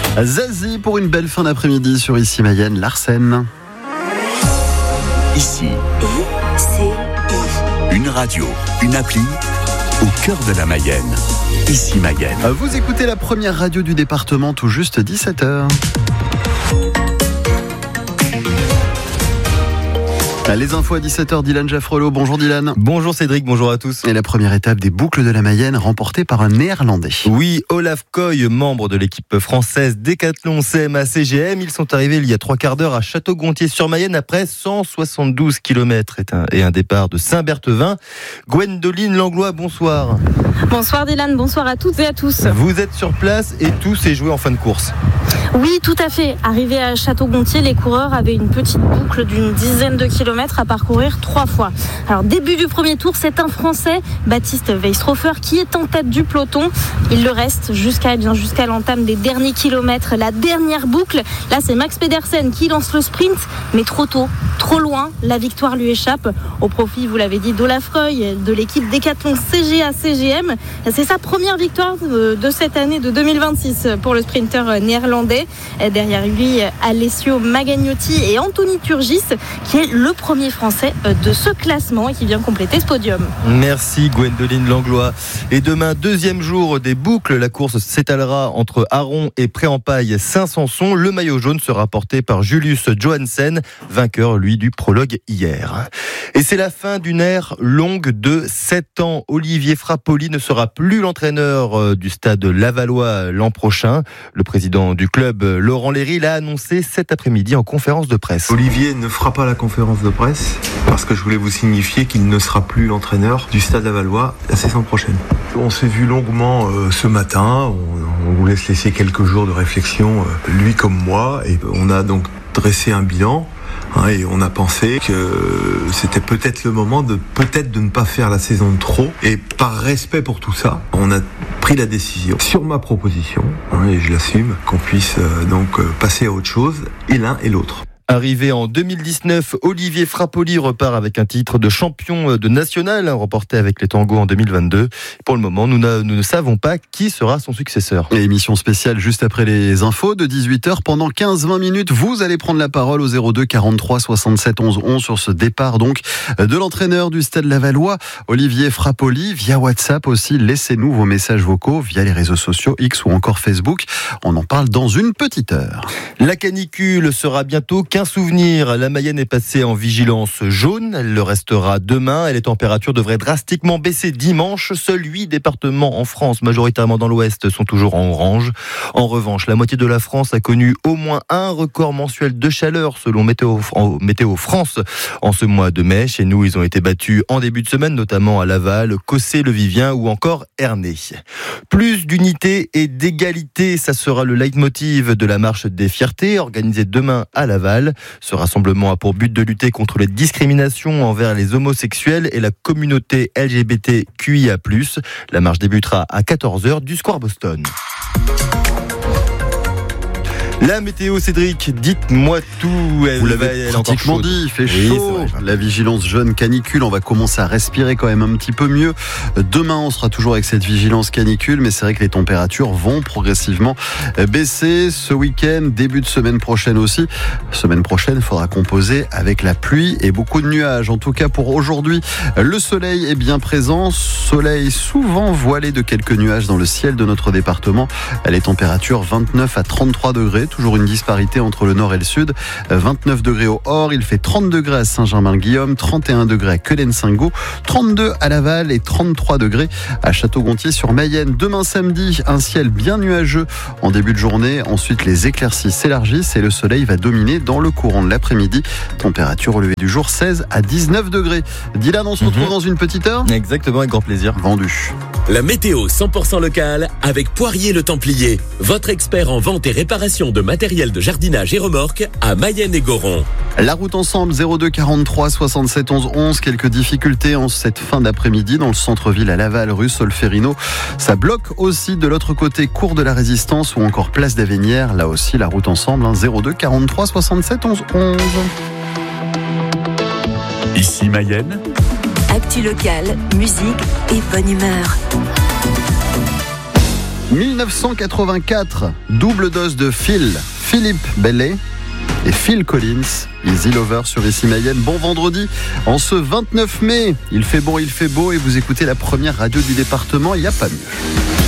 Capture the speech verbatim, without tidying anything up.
Zazie pour une belle fin d'après-midi sur Ici Mayenne, Larsen. Ici, I C I. une radio, une appli au cœur de la Mayenne. Ici Mayenne. Vous écoutez la première radio du département, tout juste dix-sept heures. Les infos à dix-sept heures, Dylan Jaffrelot. Bonjour Dylan. Bonjour Cédric, bonjour à tous. Et la première étape des boucles de la Mayenne remportée par un Néerlandais. Oui, Olaf Koy, membre de l'équipe française Décathlon C M A C G M. Ils sont arrivés il y a trois quarts d'heure à Château-Gontier-sur-Mayenne après cent soixante-douze kilomètres et un départ de Saint-Berthevin. Gwendoline Langlois, bonsoir. Bonsoir Dylan, bonsoir à toutes et à tous. Vous êtes sur place et tout s'est joué en fin de course. Oui, tout à fait. Arrivés à Château-Gontier, les coureurs avaient une petite boucle d'une dizaine de kilomètres à parcourir trois fois. Alors, début du premier tour, c'est un Français, Baptiste Weistrofer, qui est en tête du peloton. Il le reste jusqu'à, eh bien, jusqu'à l'entame des derniers kilomètres, la dernière boucle. Là, c'est Max Pedersen qui lance le sprint, mais trop tôt, trop loin. La victoire lui échappe au profit, vous l'avez dit, d'Olaf Koy, de l'équipe Décathlon C G A C G M. C'est sa première victoire de cette année de deux mille vingt-six pour le sprinter néerlandais. Derrière lui, Alessio Magagnotti et Anthony Turgis, qui est le premier Français de ce classement et qui vient compléter ce podium. Merci Gwendoline Langlois. Et demain, deuxième jour des boucles, la course s'étalera entre Aron et Pré-en-Paille Saint-Sanson. Le maillot jaune sera porté par Julius Johansen, vainqueur lui du prologue hier. Et c'est la fin d'une ère longue de sept ans. Olivier Frappoli ne sera plus l'entraîneur du stade Lavallois l'an prochain. Le président du club, Laurent Léry, l'a annoncé cet après-midi en conférence de presse. Olivier ne fera pas la conférence de presse parce que je voulais vous signifier qu'il ne sera plus l'entraîneur du Stade Lavallois la saison prochaine. On s'est vu longuement euh, ce matin, on, on voulait se laisser quelques jours de réflexion, euh, lui comme moi, et on a donc dressé un bilan. Hein, et on a pensé que c'était peut-être le moment de peut-être de ne pas faire la saison de trop. Et par respect pour tout ça, on a pris la décision sur ma proposition, hein, et je l'assume, qu'on puisse euh, donc euh, passer à autre chose, et l'un et l'autre. Arrivé en deux mille dix-neuf, Olivier Frappoli repart avec un titre de champion de national, remporté avec les Tangos en deux mille vingt-deux. Pour le moment, nous, nous ne savons pas qui sera son successeur. Et émission spéciale juste après les infos de dix-huit heures. Pendant quinze à vingt minutes, vous allez prendre la parole au zéro deux quarante-trois soixante-sept onze onze sur ce départ donc de l'entraîneur du Stade Lavallois, Olivier Frappoli. Via WhatsApp aussi, laissez-nous vos messages vocaux via les réseaux sociaux X ou encore Facebook. On en parle dans une petite heure. La canicule sera bientôt qu'un souvenir. La Mayenne est passée en vigilance jaune. Elle le restera demain et les températures devraient drastiquement baisser dimanche. Seuls huit départements en France, majoritairement dans l'Ouest, sont toujours en orange. En revanche, la moitié de la France a connu au moins un record mensuel de chaleur selon Météo, Météo France en ce mois de mai. Chez nous, ils ont été battus en début de semaine, notamment à Laval, Cossé, Le Vivien ou encore Ernée. Plus d'unité et d'égalité, ça sera le leitmotiv de la marche des fiertés organisée demain à Laval. Ce rassemblement a pour but de lutter contre les discriminations envers les homosexuels et la communauté L G B T Q I A plus. La marche débutera à quatorze heures du Square Boston. La météo, Cédric, dites-moi tout. Elle Vous l'avez pratiquement dit, il fait chaud. Oui, la vigilance jaune canicule, on va commencer à respirer quand même un petit peu mieux. Demain, on sera toujours avec cette vigilance canicule, mais c'est vrai que les températures vont progressivement baisser. Ce week-end, début de semaine prochaine aussi. Semaine prochaine, il faudra composer avec la pluie et beaucoup de nuages. En tout cas, pour aujourd'hui, le soleil est bien présent. Soleil souvent voilé de quelques nuages dans le ciel de notre département. Les températures vingt-neuf à trente-trois degrés. Toujours une disparité entre le nord et le sud. vingt-neuf degrés au Hors, il fait trente degrés à Saint-Germain-le-Guillaume, trente et un degrés à Quelen-Saint-Gaud, trente-deux à Laval et trente-trois degrés à Château-Gontier-sur-Mayenne. Demain samedi, un ciel bien nuageux en début de journée. Ensuite, les éclaircies s'élargissent et le soleil va dominer dans le courant de l'après-midi. Température au lever du jour, seize à dix-neuf degrés. Dylan, on se retrouve mmh. dans une petite heure. Exactement, avec grand plaisir. Vendu. La météo cent pour cent locale avec Poirier le Templier, votre expert en vente et réparation de matériel de jardinage et remorque à Mayenne et Goron. La route ensemble, zéro deux quarante-trois soixante-sept onze onze. Quelques difficultés en cette fin d'après-midi dans le centre-ville à Laval, rue Solferino. Ça bloque aussi de l'autre côté, cours de la Résistance ou encore place d'Avenières. Là aussi, la route ensemble, hein, zéro deux quarante-trois soixante-sept onze onze. Ici Mayenne. Actu locale, musique et bonne humeur. mille neuf cent quatre-vingt-quatre, double dose de Phil, Philippe Bellet et Phil Collins, Easy Lover sur Ici Mayenne. Bon vendredi, en ce vingt-neuf mai, il fait bon, il fait beau et vous écoutez la première radio du département, il n'y a pas mieux.